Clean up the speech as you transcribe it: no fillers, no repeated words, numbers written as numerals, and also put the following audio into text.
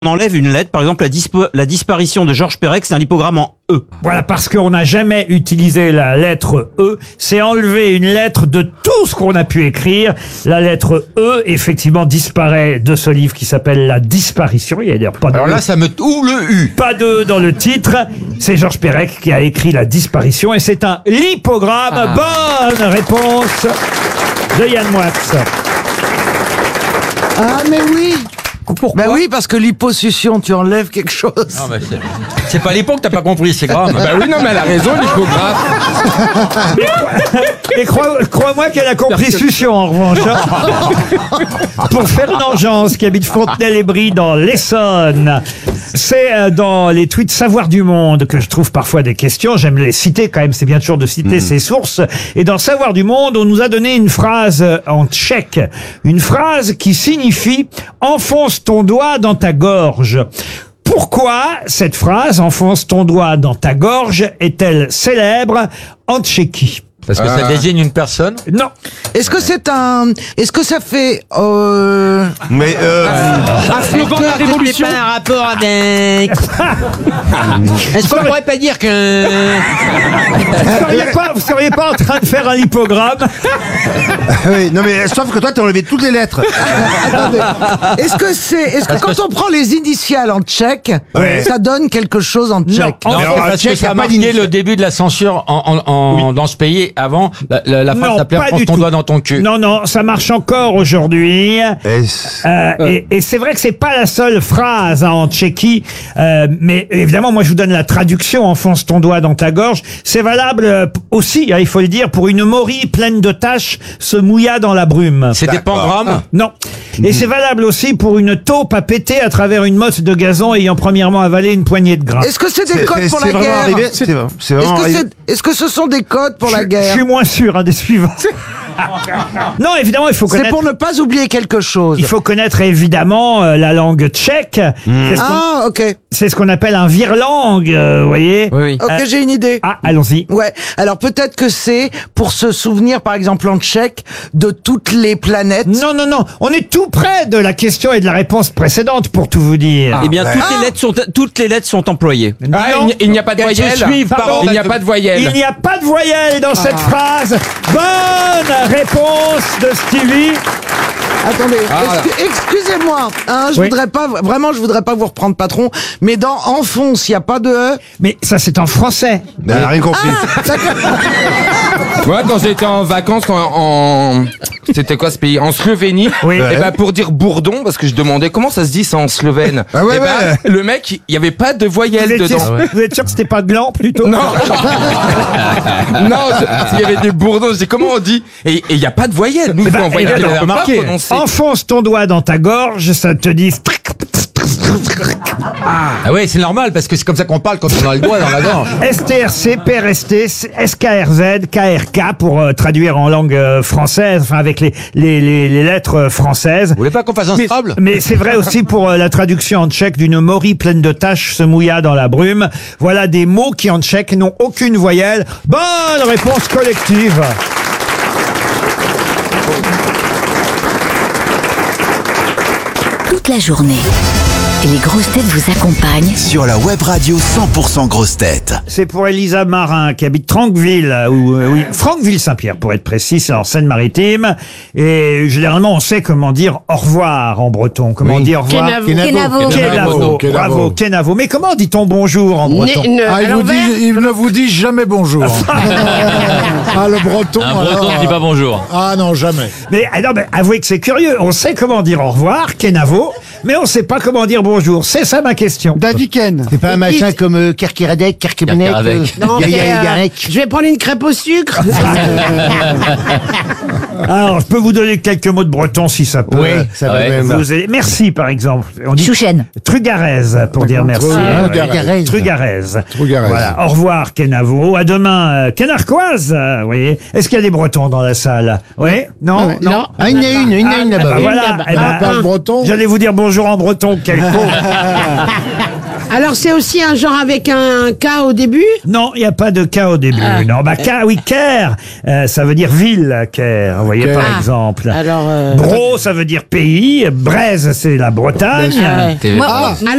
On enlève une lettre, par exemple la disparition de Georges Perec, c'est un lipogramme en E. Voilà, parce qu'on n'a jamais utilisé la lettre E. C'est enlever une lettre de tout ce qu'on a pu écrire. La lettre E, effectivement, disparaît de ce livre qui s'appelle La Disparition. Il y a d'ailleurs pas de Alors là, ça me... Ou le U. pas de dans le titre. C'est Georges Perec qui a écrit La Disparition et c'est un lipogramme. Bonne réponse de Yann Moix. Ah, mais oui. Pourquoi? Bah oui, parce que l'hyposuction, tu enlèves quelque chose. Non, mais c'est pas l'hypo que t'as pas compris, c'est grave. Bah oui, non, mais elle a raison, l'hypographe. Et crois-moi qu'elle a compris succion en revanche. Pour Fernand Jans qui habite Fontenay-les-Brie dans l'Essonne. C'est dans les tweets Savoir du Monde que je trouve parfois des questions. J'aime les citer quand même, c'est bien toujours de citer ses sources. Et dans Savoir du Monde, on nous a donné une phrase en tchèque. Une phrase qui signifie « enfonce ton doigt dans ta gorge ». Pourquoi cette phrase « enfonce ton doigt dans ta gorge » est-elle célèbre en Tchéquie? Parce que ça désigne une personne. Non. Est-ce que c'est est-ce que ça fait, Mais Slogan de la Révolution. pas un rapport avec... Est-ce qu'on pourrait pas dire que... Vous seriez pas en train de faire un lipogramme? Oui, non mais sauf que toi t'as enlevé toutes les lettres. attendez. Est-ce que quand on prend les initiales en tchèque, Ouais. ça donne quelque chose en tchèque? Non. Non, Alors, parce Tchèque, que ça y a a pas marqué d'initiale. le début de la censure dans ce pays. Avant, la phrase Non, s'appelait pas « Prends du ton tout. doigt dans ton cul ». Non, ça marche encore aujourd'hui. Et c'est vrai que c'est pas la seule phrase en Tchéquie, mais évidemment, moi je vous donne la traduction. Enfonce ton doigt dans ta gorge. C'est valable aussi, il faut le dire, pour une morille pleine de taches se mouilla dans la brume. C'est des pangrammes. Non. Et c'est valable aussi pour une taupe à péter à travers une motte de gazon ayant premièrement avalé une poignée de gras. Est-ce que c'est des codes pour la vraiment guerre? arrivé. C'est vraiment arrivé. Est-ce que ce sont des codes pour la Je guerre? suis moins sûr des suivants. Non, évidemment, il faut C'est connaître. pour ne pas oublier quelque chose. Il faut connaître évidemment la langue tchèque. Ah, ok. C'est ce qu'on appelle un virlangue, vous voyez. Oui. Ok, j'ai une idée. Ah, allons-y. Ouais, alors peut-être que c'est pour se souvenir, par exemple en tchèque, de toutes les planètes. Non, on est tout près de la question et de la réponse précédente, pour tout vous dire. Eh bien, toutes les lettres sont employées. Non. Il n'y a pas de Qu'elles se voyelle. suivent par Pardon. Il n'y a pas de voyelle. Il n'y a pas de voyelle dans cette phrase. Bonne réponse de Stevie. Attendez, excusez-moi, hein, je Oui. voudrais pas vous reprendre patron, mais dans enfonce, il y a pas de E. Mais ça, c'est en français. Ben, elle a rien compris. Moi, quand j'étais en vacances c'était quoi ce pays? En Slovénie. Oui. Et ben pour dire bourdon, parce que je demandais comment ça se dit ça en slovène. Ah ouais, et ben, le mec, il y avait pas de voyelle Vous êtes, dedans. vous êtes sûr que c'était pas gland plutôt? Non, non, il y avait des bourdons. Je dis comment on dit? Et il y a pas de voyelle. Nous, ben, on voyait eh ben, on on peut peut pas prononcer. Enfonce ton doigt dans ta gorge, ça te dit. Ah ouais, c'est normal parce que c'est comme ça qu'on parle quand on a le doigt dans la gorge. STRC, PRST, SKRZ, KRK pour traduire en langue française, enfin avec les lettres françaises. Vous voulez pas qu'on fasse un Scrabble? Mais c'est vrai aussi pour la traduction en tchèque d'une morille pleine de taches se mouilla dans la brume. Voilà des mots qui en tchèque n'ont aucune voyelle. Bonne réponse collective. Toute la journée, les grosses têtes vous accompagnent Sur la web radio 100% grosses têtes. C'est pour Elisa Marin qui habite Franqueville, oui, Franqueville-Saint-Pierre pour être précis, c'est en Seine-Maritime. Et généralement, on sait comment dire au revoir en breton. Comment dire au revoir? Kenavo. Bravo, Kenavo. Mais comment dit-on bonjour en breton? Il ne vous dit jamais bonjour. Ah, le breton. Un breton ne dit pas bonjour. Ah non, jamais. Mais avouez que c'est curieux. On sait comment dire au revoir, Kenavo, mais on sait pas comment dire bonjour. C'est ça ma question. Dadiken. C'est pas un machin comme Kerkiradek, Kerkebenek. Kerkeradec. Je vais prendre une crêpe au sucre. Alors, je peux vous donner quelques mots de breton si ça peut. Oui, ça va même. Vous aider. Merci, par exemple. On dit Chouchen. Trugarez pour dire merci. Trugarez. Trugarez. Trugarez. Voilà. Au revoir, Kenavo. À demain, Kenarquoise. Vous voyez. Est-ce qu'il y a des Bretons dans la salle? Oui? Non? Non. Ah, il y en a une là-bas. Bah voilà. là-bas. Eh ben, On parle breton. j'allais vous dire bonjour en breton. Quel con. Alors c'est aussi un genre avec un K au début. Non, il n'y a pas de K au début. Non, bah K, oui, Caire. Ça veut dire ville, Caire. Vous voyez, par exemple. Alors Bro, ça veut dire pays. Braise, c'est la Bretagne. Ah ouais. Moi,